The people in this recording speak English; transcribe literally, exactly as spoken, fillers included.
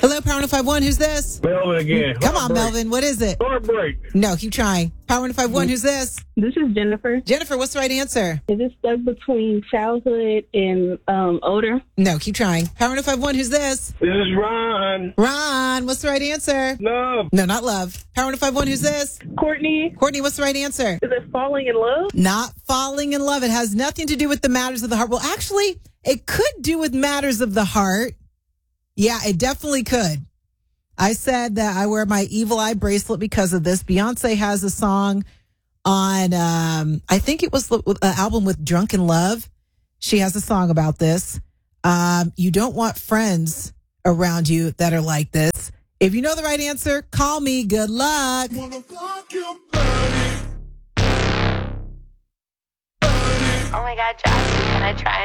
Hello, Power one oh five one. Who's this? Melvin again. Come on, Heartbreak. Melvin. What is it? Heartbreak. No, keep trying. Power one oh five one. Who's this? This is Jennifer. Jennifer, what's the right answer? Is it stuck between childhood and um, older? No, keep trying. Power one oh five one. Who's this? This is Ron. Ron, what's the right answer? Love. No, not love. Power one oh five one. Who's this? Courtney. Courtney, what's the right answer? Is it falling in love? Not falling in love. It has nothing to do with the matters of the heart. Well, actually, it could do with matters of the heart. Yeah, it definitely could. I said that I wear my evil eye bracelet because of this. Beyonce has a song on, um, I think it was an album with Drunken Love. She has a song about this. Um, you don't want friends around you that are like this. If you know the right answer, call me. Good luck. Oh my God, Josh, can I try?